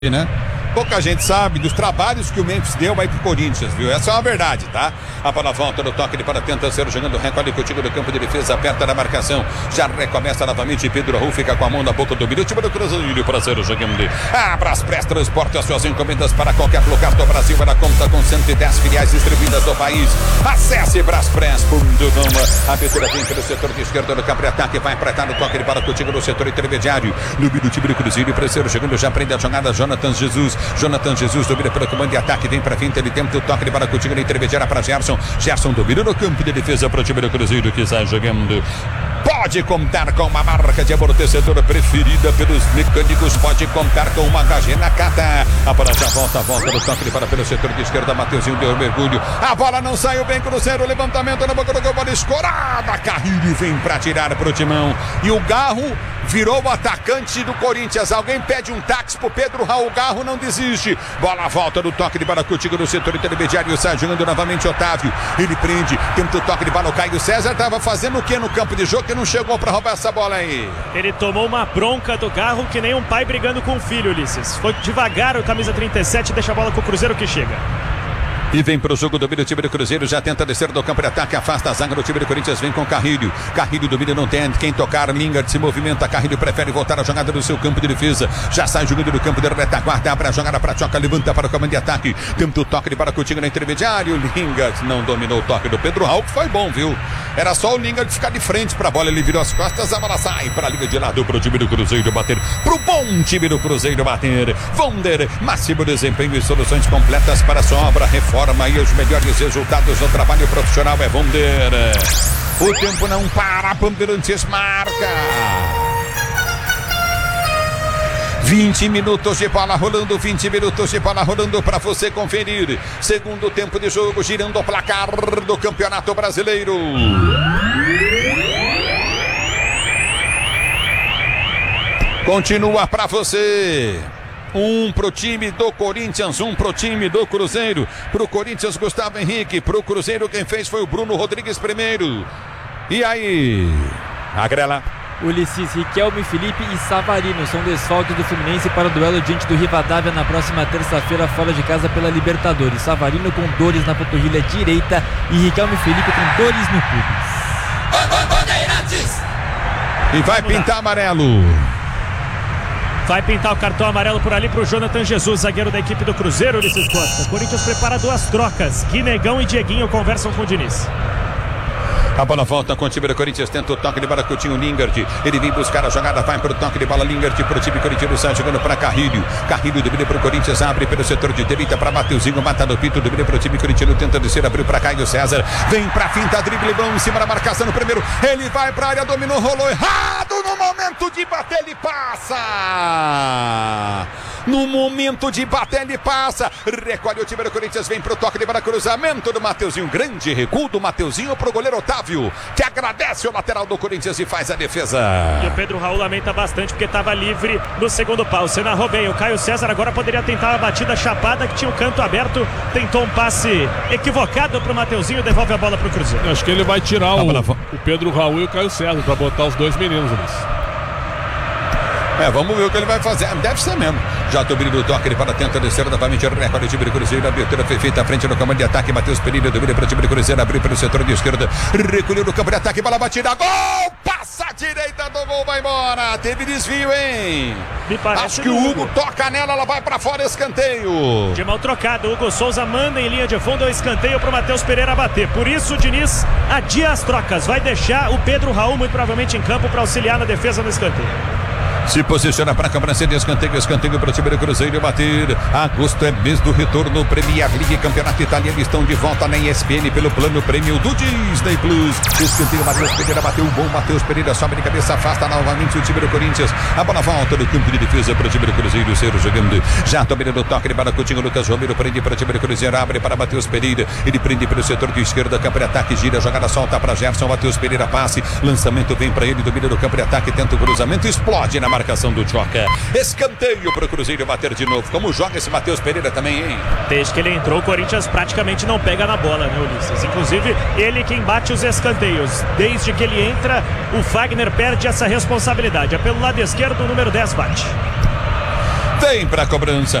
Né? Pouca gente sabe dos trabalhos que o Memphis deu aí pro Corinthians, viu? Essa é uma verdade, tá? A bola volta no toque de para tenta ser jogando recolhe contigo no campo de defesa, aperta na marcação, já recomeça novamente. Pedro Raul fica com a mão na boca do milho, time do Cruzeiro para ser jogando. Braspress transporte as suas encomendas para qualquer lugar do Brasil. Ela conta com 110 filiais distribuídas no país. Acesse braspress.com. A abertura vem pelo setor de esquerda do campo de ataque, vai apertar no toque de para contigo no setor intermediário. No time do Cruzeiro para ser jogando, já prende a jogada Jonathan Jesus domina pelo comando de ataque, vem pra frente, ele tenta o toque de bola contigo na intermediária para Gerson domina no campo de defesa para o time do Cruzeiro que sai jogando. Pode contar com uma marca de amortecedor preferida pelos mecânicos, pode contar com uma HG Nakata. A bola já volta no toque de bola pelo setor de esquerda, Mateuzinho deu mergulho, a bola não saiu bem, Cruzeiro, levantamento na boca do gol, bola escorada, Carrilho vem pra tirar pro timão, e o Garro virou o atacante do Corinthians. Alguém pede um táxi pro Pedro Raul, Garro não desiste, bola volta no toque de bola contigo no setor intermediário, sai jogando novamente Otávio, ele prende, tenta o toque de bola, o Caio César tava fazendo o que no campo de jogo que não chegou pra roubar essa bola aí? Ele tomou uma bronca do Garro que nem um pai brigando com o filho, Ulisses. Foi devagar o camisa 37, deixa a bola com o Cruzeiro que chega. E vem pro jogo, domina o time do Cruzeiro, já tenta descer do campo de ataque, afasta a zaga do time do Corinthians, vem com Carrilho domina, não tem quem tocar, Lingard se movimenta, Carrilho prefere voltar a jogada do seu campo de defesa, já sai jogando do campo de retaguarda, abre a jogada para Tchoca, levanta para o comando de ataque, tenta o toque de bola contigo no intermediário, Lingard não dominou o toque do Pedro Raul, que foi bom, viu? Era só o Lingard ficar de frente pra bola, ele virou as costas, a bola sai para a liga de lado pro time do Cruzeiro bater, pro bom time do Cruzeiro bater, Vonder, máximo desempenho e soluções completas para a sua obra, reforma e os melhores resultados do trabalho profissional é Vonder. O tempo não para, Bandeirantes marca. 20 minutos de bola rolando, 20 minutos de bola rolando para você conferir. Segundo tempo de jogo, girando o placar do Campeonato Brasileiro. Continua para você. Um pro time do Corinthians, um pro time do Cruzeiro. Pro Corinthians, Gustavo Henrique. Pro Cruzeiro, quem fez foi o Bruno Rodrigues primeiro. E aí? Agrela. Ulisses, Riquelme, Felipe e Savarino são desfalques do Fluminense para o duelo diante do Rivadavia na próxima terça-feira fora de casa pela Libertadores. Savarino com dores na panturrilha direita e Riquelme Felipe com dores no pubis. E vai pintar amarelo. Vai pintar o cartão amarelo por ali pro Jonathan Jesus, zagueiro da equipe do Cruzeiro, Ulisses Costa. Corinthians prepara duas trocas. Guinegão e Dieguinho conversam com o Diniz. A bola volta com o time do Corinthians, tenta o toque de bola com o Tinho Lingard. Ele vem buscar a jogada, vai pro toque de bola, Lingard pro time corintiano, sai jogando para Carrilho. Carrilho domina pro Corinthians, abre pelo setor de direita para Mateuzinho, mata no pito, domina pro time corintiano, tenta descer, abriu para Caio César. Vem pra finta, drible bom em cima da marcação no primeiro. Ele vai pra área, dominou, rolou errado no momento de bater, ele passa. No momento de bater, ele passa. Recolhe o time do Corinthians, vem pro toque de bola, cruzamento do Mateuzinho. Grande recuo do Mateuzinho pro goleiro Otávio, que agradece o lateral do Corinthians e faz a defesa. E o Pedro Raul lamenta bastante porque estava livre no segundo pau. Você narrou bem. O Caio César agora poderia tentar a batida chapada que tinha o canto aberto. Tentou um passe equivocado pro Mateuzinho, devolve a bola pro Cruzeiro. Acho que ele vai tirar o Pedro Raul e o Caio César para botar os dois meninos nisso. Vamos ver o que ele vai fazer. Deve ser mesmo. Já domina o toque, ele para tenta descer novamente. Recolhe o time do Cruzeiro. A abertura foi feita à frente no comando de ataque. Matheus Pereira domina para o time do Cruzeiro. Abriu pelo setor de esquerda. Recolheu no campo de ataque. Bola batida. Gol! Passa a direita do gol. Vai embora. Teve desvio, hein? Acho que o Hugo toca nela. Ela vai para fora. Escanteio. De mal trocado. Hugo Souza manda em linha de fundo. O escanteio para o Matheus Pereira bater. Por isso o Diniz adia as trocas. Vai deixar o Pedro Raul muito provavelmente em campo para auxiliar na defesa no escanteio. Se posiciona para a cobrança de escanteio para o time do Cruzeiro bater. Agosto é mês do retorno, Premier League, Campeonato Italiano estão de volta na ESPN pelo plano prêmio do Disney Plus. Escanteio, Matheus Pereira bateu, bom Matheus Pereira, sobe de cabeça, afasta novamente o time do Corinthians. A bola volta do campo de defesa para o time do Cruzeiro, ser jogando. Já domina no toque de bola com o Tinho Lucas Romero, prende para o time do Cruzeiro, abre para Matheus Pereira, ele prende pelo setor de esquerda, campo de ataque, gira, jogada solta para Gerson, Matheus Pereira passe, lançamento vem para ele, domina no campo de ataque, tenta o cruzamento, explode na marcação do Tchoca. Escanteio para o Cruzeiro bater de novo. Como joga esse Matheus Pereira também, hein? Desde que ele entrou, o Corinthians praticamente não pega na bola, né, Ulisses? Inclusive, ele quem bate os escanteios. Desde que ele entra, o Fagner perde essa responsabilidade. É pelo lado esquerdo, o número 10 bate. Tem para cobrança.